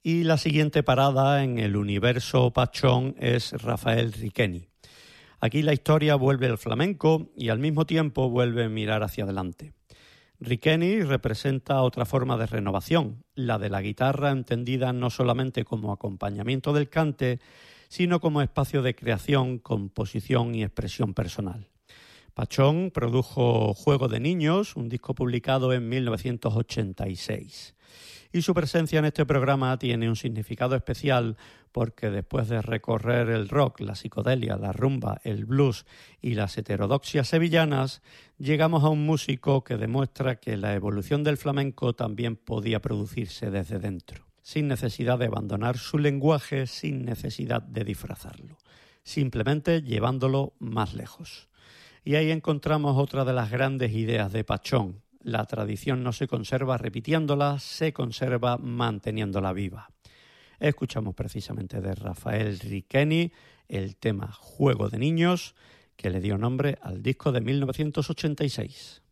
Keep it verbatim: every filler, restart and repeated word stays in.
Y la siguiente parada en el universo Pachón es Rafael Riqueni. Aquí la historia vuelve al flamenco y al mismo tiempo vuelve a mirar hacia adelante. Riqueni representa otra forma de renovación, la de la guitarra entendida no solamente como acompañamiento del cante, sino como espacio de creación, composición y expresión personal. Pachón produjo Juego de Niños, un disco publicado en mil novecientos ochenta y seis. Y su presencia en este programa tiene un significado especial porque después de recorrer el rock, la psicodelia, la rumba, el blues y las heterodoxias sevillanas, llegamos a un músico que demuestra que la evolución del flamenco también podía producirse desde dentro, sin necesidad de abandonar su lenguaje, sin necesidad de disfrazarlo, simplemente llevándolo más lejos. Y ahí encontramos otra de las grandes ideas de Pachón. La tradición no se conserva repitiéndola, se conserva manteniéndola viva. Escuchamos precisamente de Rafael Riqueni el tema Juego de Niños, que le dio nombre al disco de mil novecientos ochenta y seis.